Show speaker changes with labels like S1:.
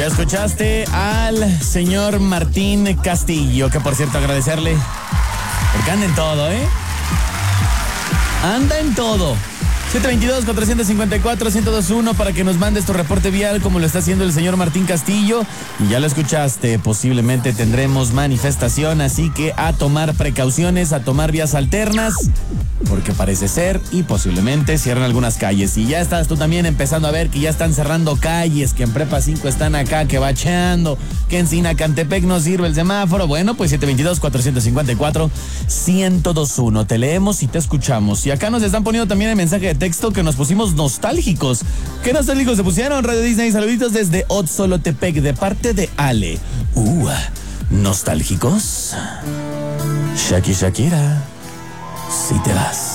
S1: Ya escuchaste al señor Martín Castillo, que por cierto agradecerle, porque anda en todo, Anda en todo. 722-454-1021 para que nos mandes tu reporte vial como lo está haciendo el señor Martín Castillo. Y ya lo escuchaste, posiblemente tendremos manifestación, así que a tomar precauciones, a tomar vías alternas, porque parece ser y posiblemente cierran algunas calles. Y ya estás tú también empezando a ver que ya están cerrando calles, que en Prepa 5 están acá, que bacheando, que en Sinacantepec no sirve el semáforo. Bueno, pues 722-454-1021. Te leemos y te escuchamos. Y acá nos están poniendo también el mensaje de texto que nos pusimos nostálgicos. ¿Qué nostálgicos se pusieron? Radio Disney, saluditos desde Otzolotepec de parte de Ale. ¿Nostálgicos? Shakira, si te vas.